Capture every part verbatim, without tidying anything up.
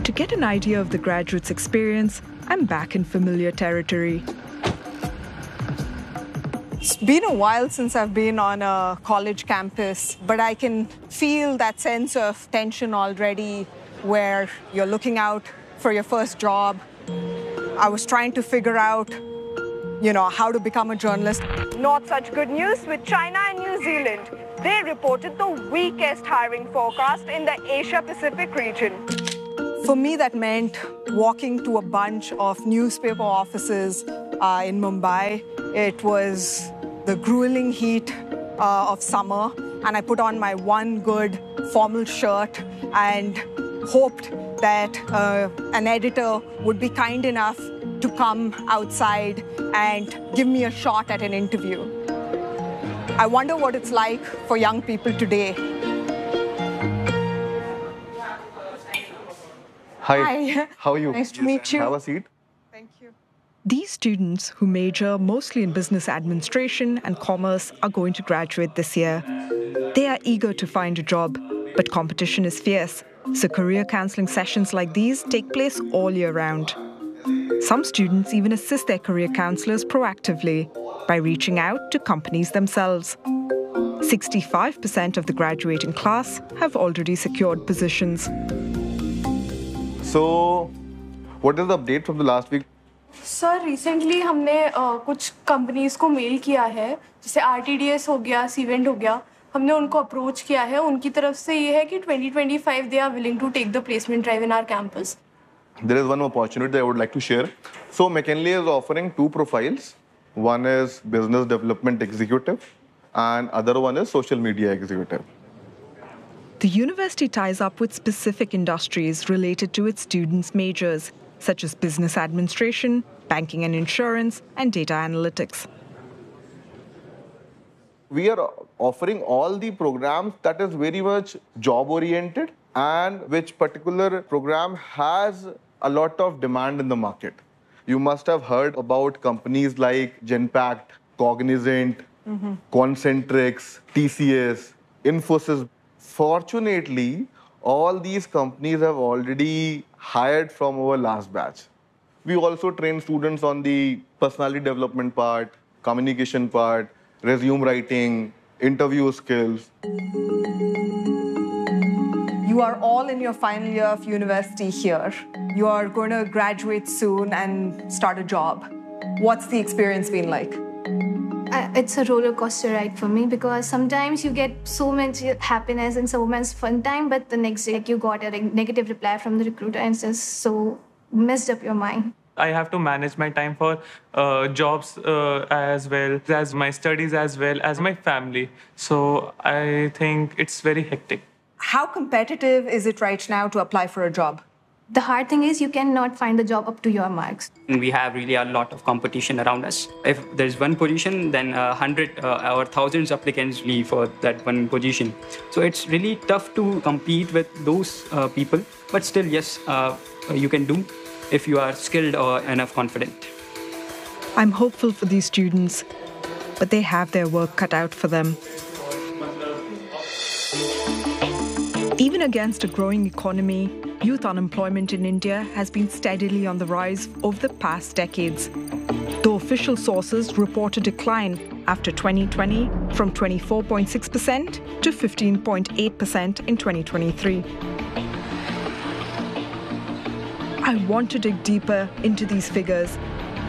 To get an idea of the graduate's experience, I'm back in familiar territory. It's been a while since I've been on a college campus, but I can feel that sense of tension already where you're looking out for your first job. I was trying to figure out, you know, how to become a journalist. Not such good news with China and New Zealand. They reported the weakest hiring forecast in the Asia-Pacific region. For me, that meant walking to a bunch of newspaper offices uh, in Mumbai. It was the grueling heat uh, of summer, and I put on my one good formal shirt and hoped that uh, an editor would be kind enough to come outside and give me a shot at an interview. I wonder what it's like for young people today. Hi. Hi. How are you? Nice to meet you. Have a seat. Thank you. These students, who major mostly in business administration and commerce, are going to graduate this year. They are eager to find a job, but competition is fierce, so career counseling sessions like these take place all year round. Some students even assist their career counselors proactively by reaching out to companies themselves. sixty-five percent of the graduating class have already secured positions. So, what is the update from the last week? Sir recently हमने uh, कुछ companies को mail किया है, जैसे R T D S हो गया, सीवेंट हो गया. हमने उनको अप्रोच किया है. उनकी तरफ से ये है कि twenty twenty-five they are willing to take the placement drive in our campus. There is one opportunity that I would like to share. So, McKinley is offering two profiles. One is business development executive, and other one is social media executive. The university ties up with specific industries related to its students' majors, such as business administration, banking and insurance, and data analytics. We are offering all the programs that is very much job-oriented and which particular program has a lot of demand in the market. You must have heard about companies like Genpact, Cognizant, mm-hmm. Concentrix, T C S, Infosys. Fortunately, all these companies have already hired from our last batch. We also train students on the personality development part, communication part, resume writing, interview skills. You are all in your final year of university here. You are going to graduate soon and start a job. What's the experience been like? Uh, it's a roller coaster ride for me because sometimes you get so much happiness and so much fun time, but the next day like, you got a negative reply from the recruiter and it's just so messed up your mind. I have to manage my time for uh, jobs uh, as well as my studies as well as my family. So I think it's very hectic. How competitive is it right now to apply for a job? The hard thing is you cannot find the job up to your marks. We have really a lot of competition around us. If there's one position, then a hundred uh, or thousands applicants leave for that one position. So it's really tough to compete with those uh, people. But still, yes, uh, you can do if you are skilled or enough confident. I'm hopeful for these students, but they have their work cut out for them. Even against a growing economy, youth unemployment in India has been steadily on the rise over the past decades. Though official sources report a decline after twenty twenty from twenty-four point six percent to fifteen point eight percent in twenty twenty-three. I want to dig deeper into these figures.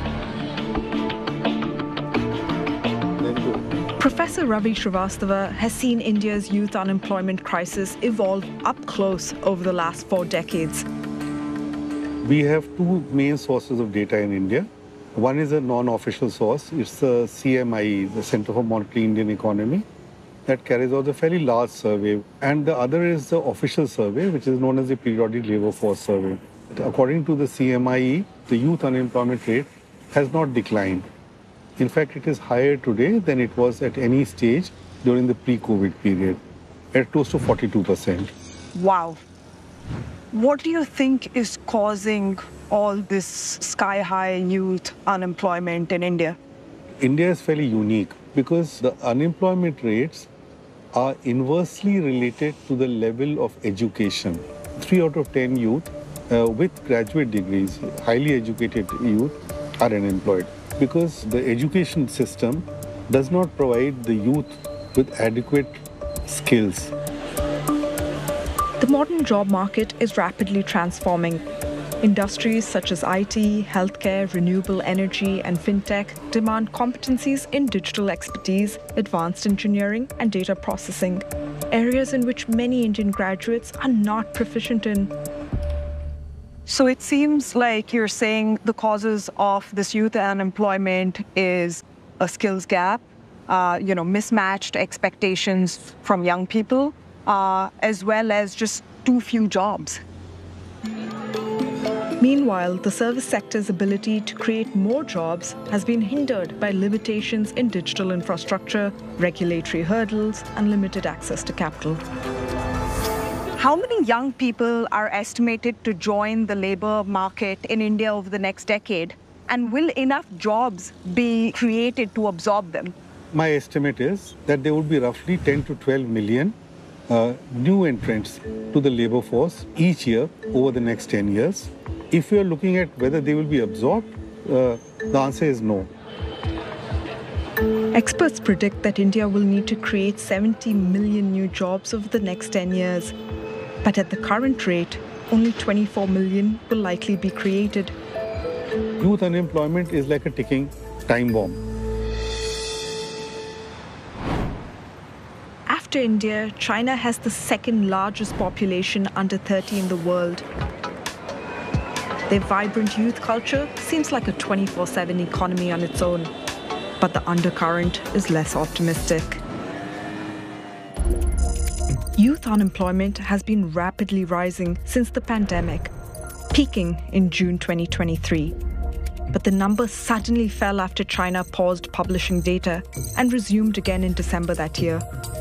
Professor Ravi Srivastava has seen India's youth unemployment crisis evolve up close over the last four decades. We have two main sources of data in India. One is a non-official source. It's the C M I E, the Center for Monitoring Indian Economy, that carries out a fairly large survey. And the other is the official survey, which is known as the Periodic Labour Force Survey. According to the C M I E, the youth unemployment rate has not declined. In fact, it is higher today than it was at any stage during the pre-COVID period, at close to forty-two percent. Wow. What do you think is causing all this sky-high youth unemployment in India? India is fairly unique because the unemployment rates are inversely related to the level of education. Three out of ten youth uh, with graduate degrees, highly educated youth are unemployed because the education system does not provide the youth with adequate skills. The modern job market is rapidly transforming. Industries such as I T, healthcare, renewable energy, and fintech demand competencies in digital expertise, advanced engineering, and data processing, areas in which many Indian graduates are not proficient in. So it seems like you're saying the causes of this youth unemployment is a skills gap, uh, you know, mismatched expectations from young people, uh, as well as just too few jobs. Meanwhile, the service sector's ability to create more jobs has been hindered by limitations in digital infrastructure, regulatory hurdles, and limited access to capital. How many young people are estimated to join the labor market in India over the next decade? And will enough jobs be created to absorb them? My estimate is that there would be roughly ten to twelve million uh, new entrants to the labor force each year over the next ten years. If we are looking at whether they will be absorbed, uh, the answer is no. Experts predict that India will need to create seventy million new jobs over the next ten years. But at the current rate, only twenty-four million will likely be created. Youth unemployment is like a ticking time bomb. After India, China has the second largest population under thirty in the world. Their vibrant youth culture seems like a twenty-four seven economy on its own, but the undercurrent is less optimistic. Youth unemployment has been rapidly rising since the pandemic, peaking in June twenty twenty-three. But the number suddenly fell after China paused publishing data and resumed again in December that year.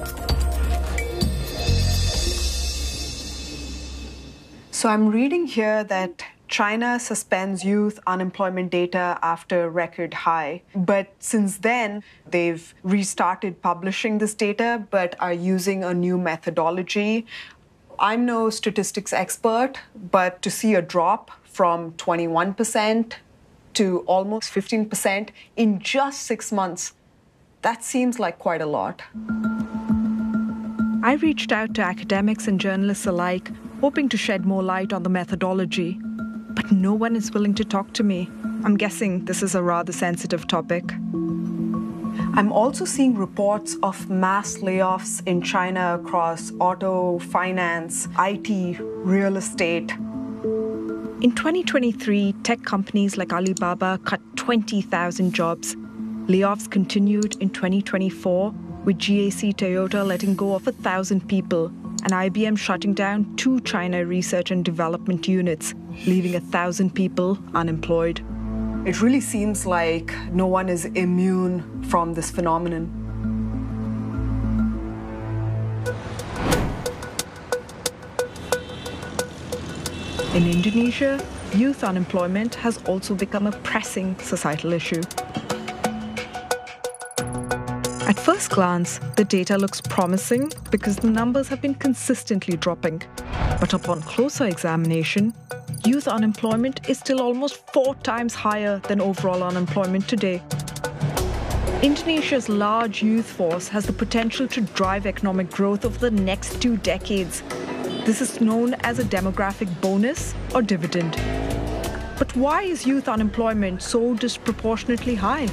So I'm reading here that China suspends youth unemployment data after record high. But since then, they've restarted publishing this data, but are using a new methodology. I'm no statistics expert, but to see a drop from twenty-one percent to almost fifteen percent in just six months, that seems like quite a lot. I reached out to academics and journalists alike, hoping to shed more light on the methodology. But no one is willing to talk to me. I'm guessing this is a rather sensitive topic. I'm also seeing reports of mass layoffs in China across auto, finance, I T, real estate. In twenty twenty-three, tech companies like Alibaba cut twenty thousand jobs. Layoffs continued in twenty twenty-four, with G A C Toyota letting go of one thousand people and I B M shutting down two China research and development units, leaving one thousand people unemployed. It really seems like no one is immune from this phenomenon. In Indonesia, youth unemployment has also become a pressing societal issue. At first glance, the data looks promising because the numbers have been consistently dropping. But upon closer examination, youth unemployment is still almost four times higher than overall unemployment today. Indonesia's large youth force has the potential to drive economic growth over the next two decades. This is known as a demographic bonus or dividend. But why is youth unemployment so disproportionately high?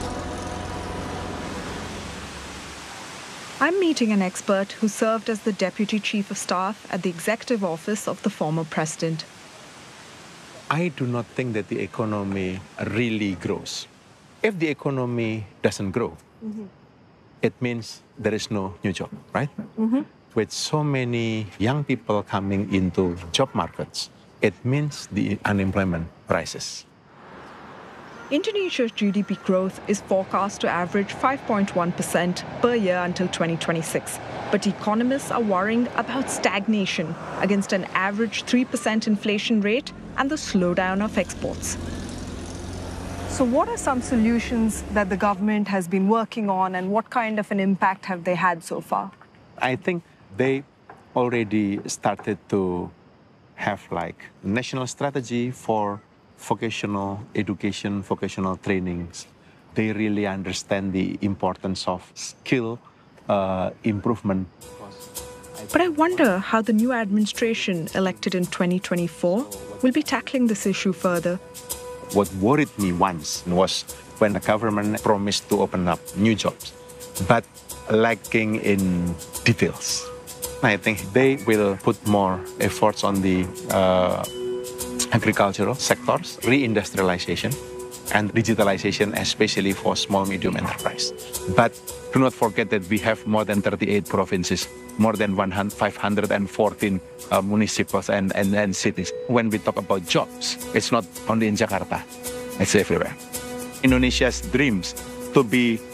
I'm meeting an expert who served as the Deputy Chief of Staff at the Executive Office of the former President. I do not think that the economy really grows. If the economy doesn't grow, mm-hmm. it means there is no new job, right? Mm-hmm. With so many young people coming into job markets, it means the unemployment rises. Indonesia's G D P growth is forecast to average five point one percent per year until twenty twenty-six. But economists are worrying about stagnation against an average three percent inflation rate and the slowdown of exports. So what are some solutions that the government has been working on, and what kind of an impact have they had so far? I think they already started to have like national strategy for vocational education, vocational trainings. They really understand the importance of skill uh, improvement. But I wonder how the new administration elected in twenty twenty-four will be tackling this issue further. What worried me once was when the government promised to open up new jobs, but lacking in details. I think they will put more efforts on the uh, agricultural sectors, reindustrialization, and digitalization, especially for small, medium enterprise. But do not forget that we have more than thirty-eight provinces, more than five hundred fourteen uh, municipals and, and, and cities. When we talk about jobs, it's not only in Jakarta, it's everywhere. Indonesia's dreams to be